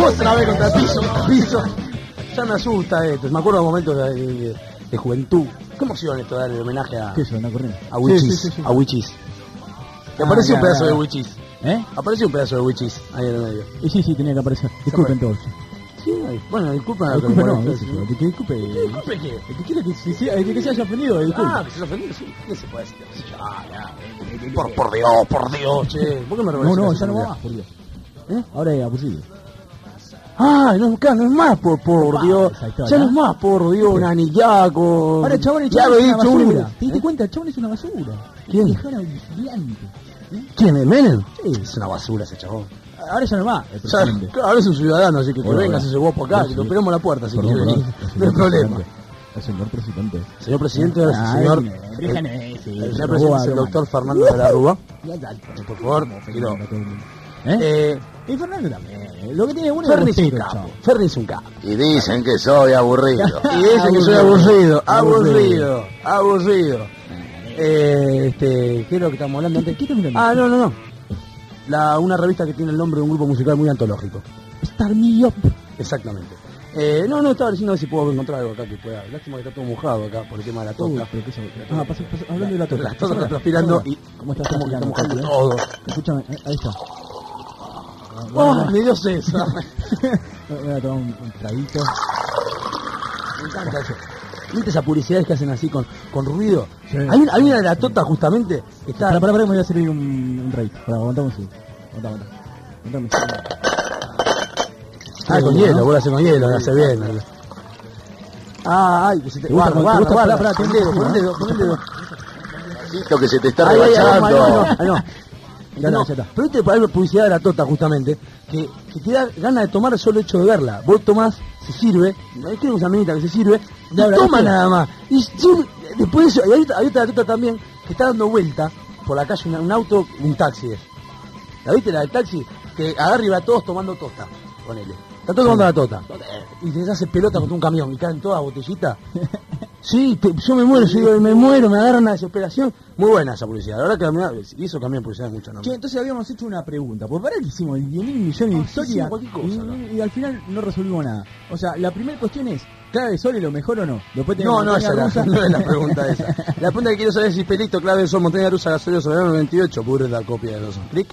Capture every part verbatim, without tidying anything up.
Otra vez contra el piso, piso. Ya me asusta esto. Me acuerdo de momentos de, de, de juventud. ¿Qué emoción esto de darle homenaje a... ¿Qué es eso, una corriente? A Wichis. Sí, sí, sí, sí. A Wichis. Que Ah, apareció ya, un pedazo ya, de ya. Wichis. ¿Eh? Apareció un pedazo de Wichis ahí en el medio. Y sí, sí, tenía que aparecer. Disculpen todos. Sí, bueno, disculpa. Disculpe, no, que- qué sé yo, que- que disculpe. ¿Disculpe qué? El que quiera que se, sea- el que se haya ofendido, disculpe. Ah, que se haya ofendido, sí. ¿Qué se puede decir? Ah, ya. Por, por Dios, por Dios, che. ¿Por qué me no, revolvés no, la ya no va sensibilidad? más, por Dios. ¿Eh? Ahora es aburrido. Ah, no, claro, no es más por, por Ah, Dios. esa historia, Ya no ¿eh? es más por Dios, un anillaco. Ahora el chabón, el Ya chabón lo es he una dicho basura. una- ¿Te diste ¿Eh? cuenta? El chabón es una basura. ¿Quién? Dejara vigilante. ¿Eh? ¿Quién es Menem? Sí. Es una basura ese chabón. Ahora ya no va el O sea, presidente. claro, ahora es un ciudadano, así que que Hola, venga hola. ese guapo acá, Sí, que sí. lo esperemos a la puerta si Perdón, quiere perdón, venir. el No señor hay problema. presidente. El señor presidente. Señor presidente, ahora sí, Ay, señor. no, El dejan ese, señor se presidente es el robó, doctor no, Fernando de la Rúa. Ya, ya, Por favor, quiero. ¿Eh? Eh, Y Fernando también. Lo que tiene bueno es Ferni es un respeto, capo. chavo. Ferni es un capo. Y dicen que soy aburrido. Y dicen que soy aburrido, Aburrido. aburrido, aburrido. Eh, este, ¿qué es lo que estamos hablando antes? ¿Qué estás mirando? Ah, no, no, no. La, una revista que tiene el nombre de un grupo musical muy antológico. Star Me Up. Exactamente. Eh, no, no, estaba diciendo a ver si puedo encontrar algo acá que pueda. Lástima que está todo mojado acá por el tema de la Uy, tota. pero qué sabe- Ah, pasa, pasa, hablando de la tota. La tota está transpirando y ¿Cómo está como que está transpirando? mojando todo. Escúchame, eh, ahí está. ¡Oh, mi Dios esa! Voy a tomar un, un traguito. Me encanta eso. ¿Viste esas publicidades que hacen así con, con ruido? Sí. Hay, una- hay una de la tota justamente que está... Pará, pará, pará, me voy a servir un, un rate. Pará, aguantame un segundo. Aguantá, aguantá. Aguantame. Ah, con Sí, hielo, ¿no? vos lo haces con hielo, lo hace bien. Ah, ay, que se te... ¿Te gusta Guarda, con- te guarda, gusta? guarda, Pará, pará, pon el tenés dedo, que- pon el dedo, pon el dedo. Lo que se te está Ay, ay, ay, rebachando. ay, no, ay, no. Ya No, está, ya está. pero viste para ver publicidad de la tota justamente, que, que te da ganas de tomar el solo hecho de verla. Vos tomás, se sirve, creo que es una minita que se sirve, y Ya, toma ¿viste? nada más. Y sí, después de eso, y hay otra, hay otra tota también que está dando vuelta por la calle, una- un auto, un taxi es. ¿La viste la del taxi? Que agarra y va todos tomando tota, ponele. Está todos tomando la tota. Y se hace pelota contra un camión y caen todas botellitas. Sí, te- yo me muero, yo digo, me muero, me agarran una desesperación. Muy buena esa publicidad. La verdad que la mirá, y eso también publicidad es mucho, ¿no? Che, entonces habíamos hecho una pregunta. Pues para que hicimos diez mil millones de Ah, sí, historias sí, cualquier cosa, y, ¿no? y al final no resolvimos nada. O sea, la primera cuestión es, ¿clave de sol es lo mejor o no? Después No, tenemos no, esa montaña es la, rusa. no es la pregunta esa. La pregunta que quiero saber es si Pelito, clave de sol, montaña rusa, gasolina, soberano noventa y ocho, pura la copia de los clic.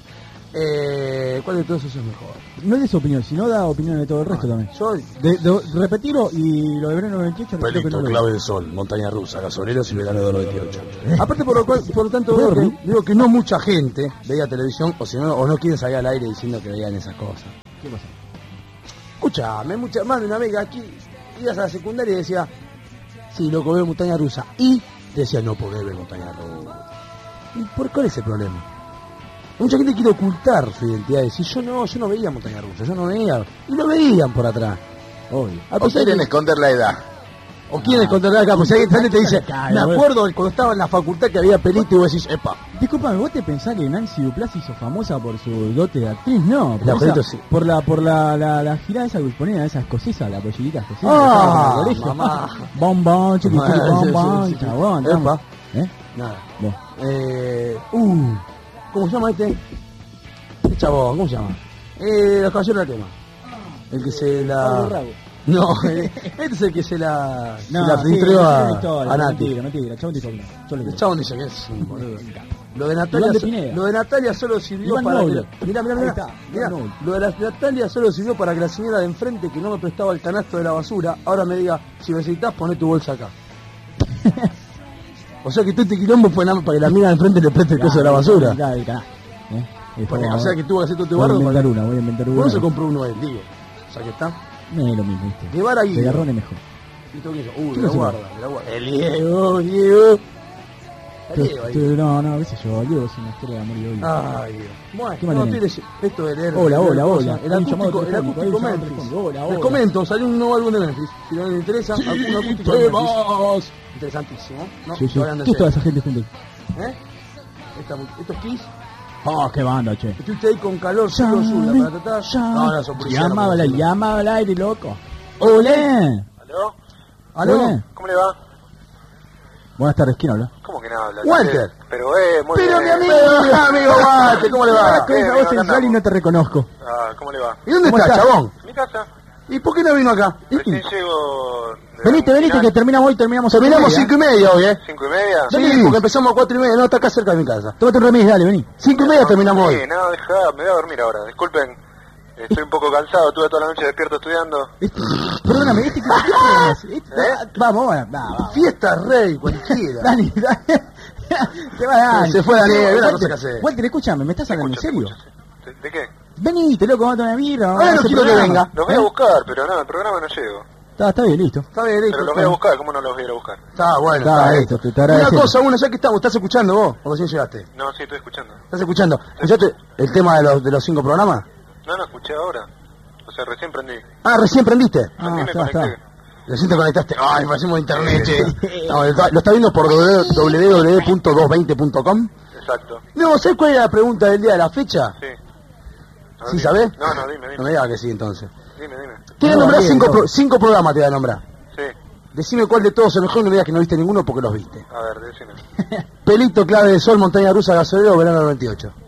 Eh, ¿Cuál de todos esos es mejor? No es de su opinión, sino da opinión de todo el resto también. Yo, De, de- repetirlo y lo de verano noventa y ocho creo que no Pelito, lo clave de sol, montaña rusa, gasolina, y verano de noventa y ocho. Aparte, por lo, cual, por lo tanto, veo que, digo que no mucha gente veía televisión o, si no, o no quieren salir al aire diciendo que veían esas cosas. ¿Qué pasa? Escuchame, mucha, más de una vez que aquí ibas a la secundaria y decía, sí, loco, veo montaña rusa. Y te decía, no podés ver montaña rusa. ¿Y por cuál es el problema? Mucha gente quiere ocultar su identidad y decir, yo no, yo no veía montaña rusa, yo no veía. Y lo veían por atrás. Obvio. A O pesar quieren que- esconder la edad. o quieren esconder acá, pues alguien te dice, Claro, me bueno. acuerdo de cuando estaba en la facultad que había Pelito y vos decís, epa. Disculpame, ¿vos te pensás que Nancy Duplá se hizo famosa por su dote de actriz? No, por, La esa- Pelito sí. por la por la, la, la girada esa que ponía, esa escocesa, la pollita escocesa. Ah, que estaba en el mamá. colegio. Bombón, chiqui, chiqui, Sí, sí, bombón, sí, sí. chabón, Epa. estamos- ¿Eh? Nada. Vos. Eh, uh, ¿cómo se llama este? Este chabón, ¿cómo se llama? Eh, los caballeros de la quema. El que se la... Pablo Rago. No, eh, este es el que se la... No, se la sí, filtró es a, una historia, a Nati. Mentira, mentira, chabón dijo que no. Yo le El creo. chabón dice que es un boludo. Lo de Natalia, Iván de so- Pineda. lo de Natalia solo sirvió Iván para Noble. que... Mirá, mirá, Ahí mirá, está, mirá. Iván Noble. Lo de la Natalia solo sirvió para que la señora de enfrente que no me prestaba el canasto de la basura, ahora me diga, si necesitas, poné tu bolsa acá. O sea que todo este quilombo fue nada más para que la mina de enfrente le preste el coso de la basura. Ya, el canal. ¿Eh? Y Porque, después, o sea que tuvo que hacer todo este voy a barro inventar para... una, voy a inventar una. ¿Por qué no se compró uno él, digo? O sea que está... No es lo mismo, ¿viste? Llevar ahí. De garrón es mejor. Y todo eso. Uy, ¿Qué me la no se guarda, me la guarda. El Diego, Diego. El Diego ahí. Tú- No, no, qué sé yo, Diego es una historia de amor y odio. Ay, Dios. Bueno, ¿Qué no, más estoy tenés? leyendo esto de leer. Hola, leer hola, cosas. hola. El Hay un llamado acústico, el telefónico, hay acústico un llamado Memphis. telefónico. Hola, Les hola. comento, salió un nuevo álbum de Memphis. Si no les interesa, algún acústico de Memphis. Interesantísimo. ¿No? Sí, sí. Estoy hablando ¿Qué en es toda serio. esa gente juntos? ¿Eh? Esta- Esto es Kiss. Oh, qué banda, che. Estuviste ahí con calor, solo Zula, para tratar. No, no, son policías. Llamaba no, al no. llamaba al aire, loco. ¡Olé! ¿Aló? ¿Aló? Hola. ¿Cómo le va? Buenas tardes, ¿quién habla? ¿Cómo que no habla? Walter. Pero, eh, muy Pero mi bien. amigo, amigo Walter, ¿cómo le va? Con esa bien, voz acá sensual y andamos. no te reconozco. Ah, ¿cómo le va? ¿Y dónde ¿Cómo está, estás? chabón? Mi casa. ¿Y por qué no vino acá? Recién llego... de Venite, un venite, final. que terminamos hoy, terminamos Terminamos cinco y media hoy, ¿eh? ¿Cinco y media? Sí, porque empezamos a cuatro y media, no, está acá cerca de mi casa. Tómate un remis, dale, vení. Cinco y media terminamos Sí, hoy. no, dejá, me voy a dormir ahora. Disculpen, estoy un poco cansado, estuve toda la noche despierto estudiando. Este, perdóname, este que... Este, este, ¿Eh? Vamos, bueno, va, va. Fiesta rey, cualquiera. Dani, Dani. Te va Dani. Se fue Daniel, ve la Walter, cosa que hace. Walter, escúchame, ¿me estás Te hablando en escucho, serio? te escucho, sí. ¿De, ¿De qué? Venite, loco, vamos a tomar una birra. Ahora no quiero que venga. Los voy a buscar, pero no, el programa no llego. Está, está bien, listo. Está bien, listo. Pero los voy a buscar, ¿cómo no los voy a ir a buscar? Está bueno, Está, está, listo, listo. te- te Una agradecemos. cosa, una, ya que estamos, ¿estás escuchando vos? ¿O recién llegaste? No, sí, estoy escuchando. ¿Estás escuchando? ¿Escuchaste el tema de los, de los cinco programas? No, no, escuché ahora. O sea, recién prendí. Ah, recién prendiste. Ah, Recién me está, está. conecté. Recién te conectaste. Ay, me hacemos internet, che. No, lo está- lo está viendo por doble u doble u doble u punto doscientos veinte punto com. Exacto. No, ¿sabes cuál era la pregunta del día de la fecha? Sí. No, ¿Sí dime. sabés? No, no, dime, No dime. me digas que sí, entonces. Dime, dime. Te voy a No, nombrar bien, cinco, no. pro- cinco programas, te voy a nombrar. Sí. Decime cuál de todos es el mejor y no me digas que no viste ninguno porque los viste. A ver, decime. Pelito, Clave de Sol, Montaña Rusa, Gasolero, Verano noventa y ocho.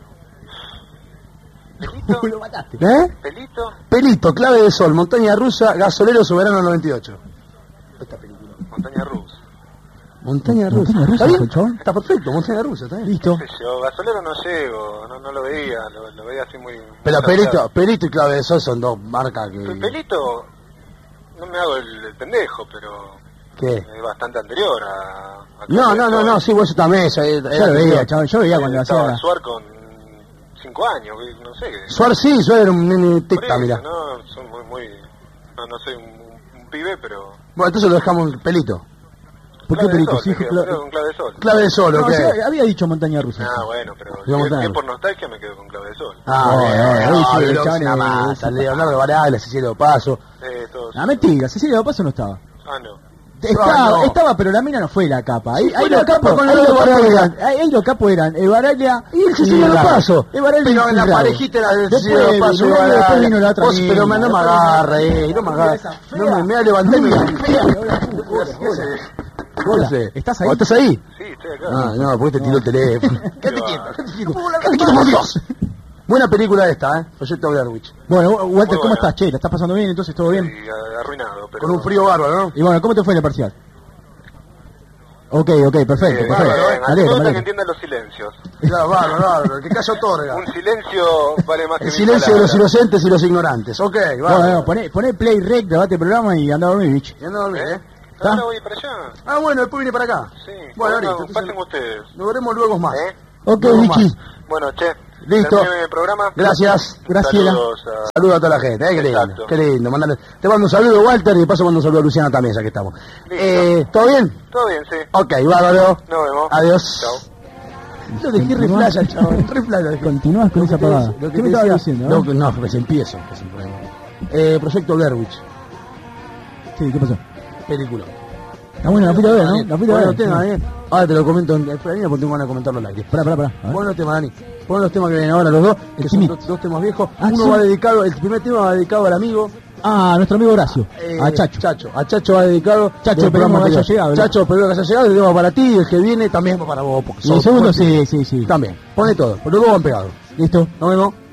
¿Pelito? Lo mataste. ¿Eh? ¿Pelito? Pelito, Clave de Sol, Montaña Rusa, Gasolero, Soberano noventa y ocho. Esta película. Montaña Rusa. Montaña Rusa. Montaña Rusa, ¿Está bien? chabón. Está perfecto, Montaña Rusa, está bien. Listo. ¿Qué sé yo? Gasolero no llego, no, no lo veía, lo, lo veía así muy... muy Pero cansado. Pelito, Pelito y Clave de Sol son dos marcas Pe- que... Pelito, no me hago el, el pendejo, pero ¿Qué? es bastante anterior a... a No, no, no, no, sí, vos también. Ya, Yo lo veía, chaval, yo veía cuando Estaba hacía... Suar con cinco años, no sé qué. Suar sí, Suar era un nene Por teta, eso, mira. No, son muy, muy... No, no soy un, un pibe, pero... Bueno, entonces lo dejamos en Pelito. ¿Por qué Clave de Pelito? sol, Sí, me quedo, cla- me quedo con clave de sol. Clave de Sol, No, ¿ok? sí, había dicho montaña rusa. Ah, bueno, pero Yo si es, Montaña si es Rusa. por nostalgia me quedo con clave de sol. Ah, No, bien, no, no, no, sí, Velox, el chabón una es- masa, Leonardo Varela, Cecilia Paso. Eh, todos... Ah, mentira, Cecilia Paso no estaba. Ah, no. Estaba, no. estaba, pero la mina no fue la capa. Ahí, Sí, ahí fue los la capa capos, con ahí la los de capos Baraglia. eran, ahí, ahí los capos eran el Baraglia Y el Cecilia Rago. Paso. El Baraglia Pero en la y Rago. parejita era de Después Cecilia vino- Paso y después Baraglia. vino la otra Vos, mina, pero me- no me después vino- agarre, eh, no me agarre. Esa No fea. me, me voy a levantar y me... Hola, Hola. ¿estás ahí? ¿O ¿Estás ahí? Sí, estoy acá. Ah, no, porque te tiró el teléfono. Quédate quieto, quédate quieto. Quédate quieto, por Dios. Buena película esta, ¿eh? Proyecto Blair Witch. Bueno, Walter, Muy ¿cómo buena. estás? Che, ¿la estás pasando bien? Entonces, ¿todo bien? Sí, a- arruinado, pero... Con un frío bárbaro, ¿no? Y bueno, ¿cómo te fue en el parcial? Ok, ok, perfecto, Eh, perfecto. bárbaro, Me eh. A mí me alegro, gusta me que alegro. entiendan los silencios. Claro, bárbaro, bárbaro. El que calla otorga. Un silencio vale más que El mil silencio de los palabras. inocentes y los ignorantes. Ok, Bueno, bárbaro. bueno, poné, poné play rec, grabate el programa y anda a dormir, bicho. Y anda a dormir, ¿eh? ¿Está? Ahora voy para allá. Ah, bueno, después viene para acá. Sí. Bueno, Bueno, listo. pasen entonces ustedes. Nos veremos luego más. ¿Eh? Ok, No bichi. más. Bueno, che. Listo. termine el programa. Gracias. Graciela. Saludos a... Saludos a toda la gente, ¿eh? Qué lindo. Exacto. Qué lindo. Mandale- Te mando un saludo, Walter, y de paso mando un saludo a Luciana también, ya que estamos. Listo. Eh, ¿Todo bien? Todo bien, sí. Ok, bárbaro. Nos vemos. Adiós. Chao. Lo dejé re playa, chaval. Re playa. Continúas con esa pagada. Lo que ¿Qué te me estabas decía- diciendo? No, eh? que- no, pues empiezo. pues, empiezo. Eh, Proyecto Blair Witch. Sí, ¿qué pasó? Película. Está bueno, la fuiste a ver, ¿no? La fuiste a Bueno ver. tema, Sí. Daniel. Ahora te lo comento en el programa porque tengo ganas de comentarlo al aire. Pará, pará, pará. A ver. Bueno tema, Dani. Bueno los temas que vienen ahora los dos, que El son Kimi. dos, dos temas viejos. Ah, Uno sí. va dedicado, el primer tema va dedicado al amigo. Ah, nuestro amigo Horacio. eh, A Chacho. Chacho. A Chacho va dedicado. Chacho, del esperamos programa que haya anterior. llegado, ¿no? Chacho, espero que haya llegado. El tema para ti y el que viene también va para vos. porque Y el sos segundo, fuerte. sí, sí, sí. También. Pone todo. Porque los dos van pegados. ¿Listo? Nos vemos.